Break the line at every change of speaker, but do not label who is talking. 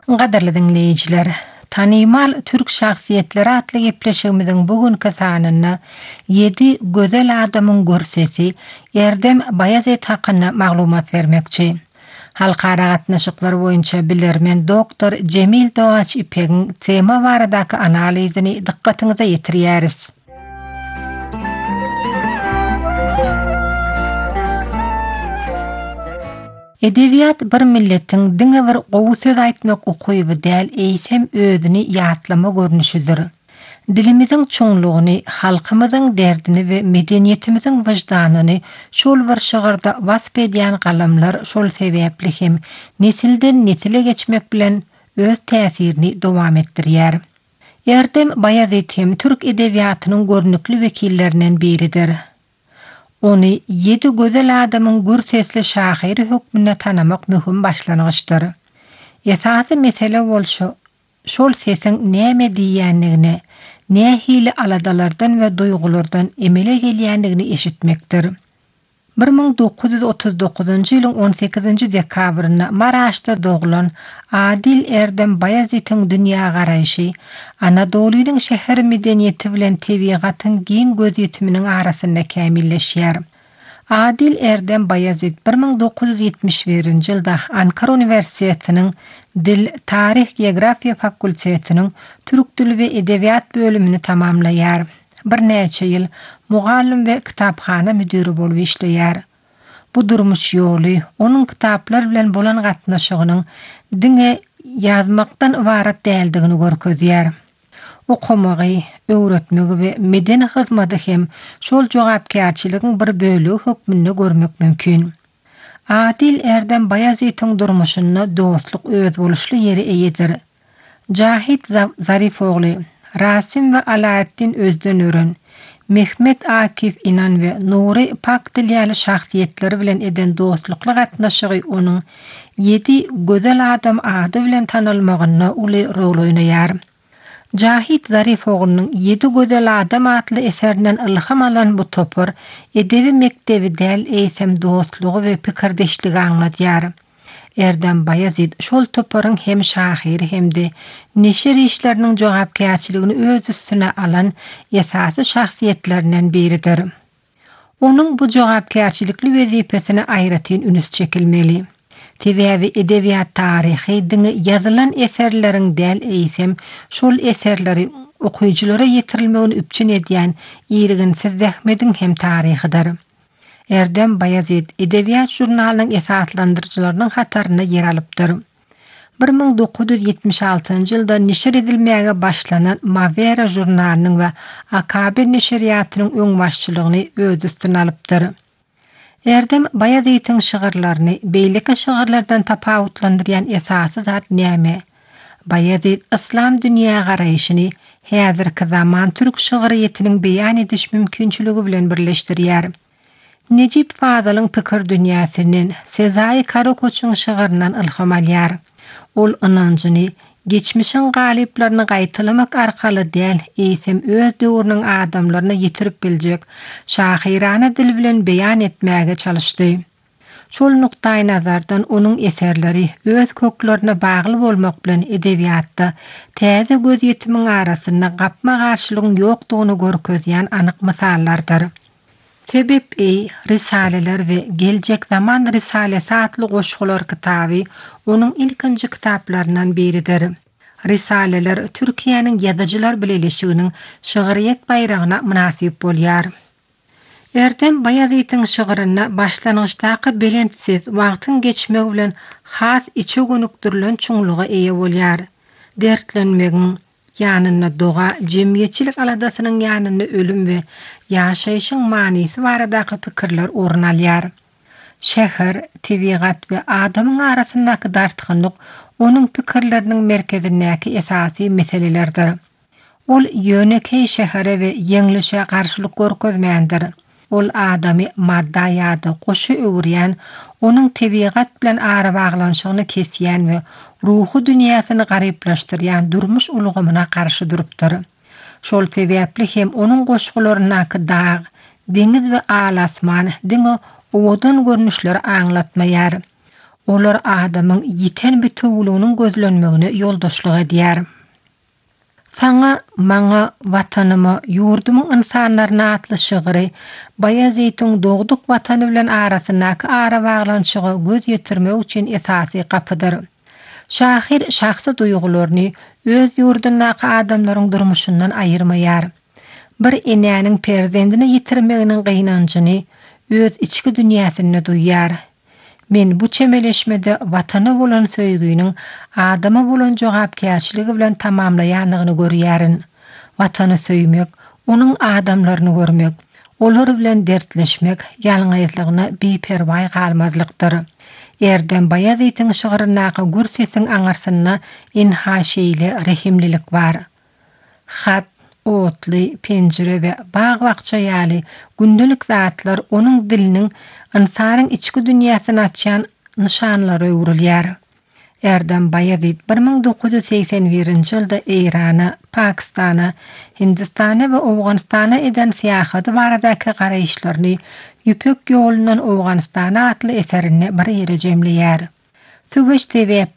Gaderli dinleyijiler, tanymal türk şahsiyetleri atly gepleşigimiziň bugünkü sanyna 7 gözel adamyň görsesi Erdem Bayazet hakyna maglumat bermekçi. Halkara gatnaşyklar boýunça bilermen doktor Cemil Doğaç İpek'iň tema baradaky analizini dikkatiňize ýetirýäris. Edebiyat bir milletiň diňe bir gowy söz aýtmak ukyby däl, eýsem özüni ýatlama görnüşidir. Dilimiziň çoňlugyny, halkymyzyň derdini we medeniýetimiziň wyjdanyny şol bir şygyrda wasp edýän galamlar şol sebäpli hem nesilden nesile geçmek bilen öz täsirini dowam etdirýär. Erdem Bayazet hem türk edebiýatynyň görnükli wekillerinden biridir. Onu 7 gözel adamyň gürsesli şahyry hökmüne tanamak mühim başlanyşdyr. Esasy mesele bolşa şol sesiň näme diýänligine, nähili aladalardan we duýgulardan emele gelýänligini eşitmekdir. 1939-njy ýylyň 18-nji dekabryna Maraşda doğulan Adil Erdem Bayazetiň dünýä garaýşy Anadolu'nyň şäher medeniýeti bilen tebigatyň giň gözýetiminiň arasynda kämilleşýär. Adil Erdem Bayazet 1971-nji ýylda Ankara Universitetiniň Dil, Tarih, Geografiýa fakultetiniň Türk dili we edebiýat bölümini tamamlaýar. Bir näçe ýyl mugallim we kitapxana müdiri bolup işleýär. Bu durmuş ýoly onuň kitaplar bilen bolan gatnaşygynyň diňe ýazmakdan ibarat däldigini görkezýär. Okumagy, öwretmegi we medeni hyzmaty hem şol jogapkärçiligiň bir bölegi hökmünde görmek mümkin. Adil Erdem Bayazetiň durmuşyna dostluk öz boluşly ýeri eýedir. Cahit Zarifogly, Rasim we Alaeddin Özdenören, Mehmet Akif İnan we Nuri Pakdilýäli şahsiýetleri bilen eden dostlukly gatnaşygy onuň 7 gözel adam ady bilen tanylmagyna uly rol oýnaýar. Cahit Zarifoglynyň 7 gözel adam adly eserinden ilham alan bu topar edebi mektebi däl eýsem dostlugy we pikirdeşligi aňlatýar. Erdem Bayazet şol toparyň hem şahyry hem-de neşir işleriniň jogapkärçiligini öz üstüne alan esasy şahsiýetlerinden biridir. Onuň bu jogapkärçilikli wezipesine aýratyn ünüs çekilmeli. Tebiäbi edebiýat taryhy diňe ýazylan eserleriň däl eýsem şol eserleri okuýjylara ýetirilmegini üpçün edýän ýeriginsiz zähmetiň hem taryhydyr. Erdem Bayazet edebiýat jurnalynyň esaslandyrjylarynyň hataryna yer alypdyr. 1976-njy ýylda neşir edilmäge başlanan Mavera jurnalynyň we Akabe neşriýatynyň öň başçylygyny öz üstüne alypdyr. Erdem Bayazetiň şygyrlaryny beýleki şygyrlardan tapawutlandyrýan esasy zat näme? Bayazet islam dünýä garaýşyny häzirki zaman türk şygyryetiniň beýan ediş mümkinçiligi bilen birleşdirýär. Necip Fazalyň pikir dünýäsinden, Sezai Karakoçyň şygyryndan ilham alýar. Ol ynanjyny geçmişin galyplaryny gaýtylamak arkaly däl, eýsem öz döwrüniň adamlaryna ýetirip biljek şahyrana dil bilen beýan etmäge çalışdy. Şol nukdaý nazardan onuň eserleri öz köklerine bagly bolmak bilen edebiýatda täze gözýetimiň arasyna gapma garşylygyň ýokdugyny görkezýän anyk misallardyr. Sebep Risaleler we Geljek zaman Risalesi adly goşgular kitaby onuň ilkinji kitaplaryndan biridir. Risaleler Türkiýanyň ýazyjylar bileşiginiň şygyryet bayragyna münasip bolýar. Erdem Bayazetiň şygyryna başlanyşdaky belentsiz wagtyň geçmegi bilen has içe gönükdirilen çoňlugy eýe bolýar. Dertlenmegiň ýanyna doga, jemgyýetçilik aladasynyň ýanyna ölüm we ýaşaýyşyň manysy baradaky pikirler orun alýar. Şäher, tebigat we adamyň arasyndaky dartgynlyk onuň pikirleriniň merkezindäki esasy meselelerdir. Ol ýönekey şähere we ýeňlişe garşylyk görkezmändir. Ol adamy madda ýa-da goşy öwürýän, onuň tebigat bilen ara baglanşygyny kesýän we ruhy dünýäsini garyplaşdyrýan durmuş ulugymyna garşy durupdyr. Şol sebäpli hem onuň goşgularynaky dağ, deňiz we alasman diňe owadan görnüşleri aňlatmaýar. olar adamyň ýiten bir töwlüğiniň gözlenmegine ýoldaşlyk edýär. Saňa, maňa, watanyma, ýurdumyň insanlaryna atly şygyry Baýazytyň dogduk watany bilen arasynaky ara baglanşygy göz ýetirmek üçin esasy kapydyr. Şahir şahsy duýgularyny öz ýurdundaky adamlaryň durmuşyndan aýyrmaýar. Bir enäniň perzendini ýitirmeginiň gynanjyny öz içki dünýäsinde duýýar. Men bu çemeleşmede watana bolan söýgüniň adama bolan jogapkärçiligi bilen tamamlaýanlygyny görýärin. Watany söýmek, onuň adamlaryny görmek, olar bilen dertleşmek ýalňyzlygyna beperway galmazlykdyr. Erdem Baýazytyň şygyrynaky gürsesiň aňarsyna inhaşeýle rehimlilik bar. Hat, otly, penjire we bag bakça ýaly gündelik zatlar onuň diliniň insanyň içki dünýäsini açýan nişanlary öwrülýär. Erdem Baýazyt 1981-nji ýylda Eýrana, Pakistana, Hindistana we Owganystana eden syýahaty baradaky garaýşlaryny Ýüpek ýolundan Owganystana atly eserini bir ýere jemleýär. Süweç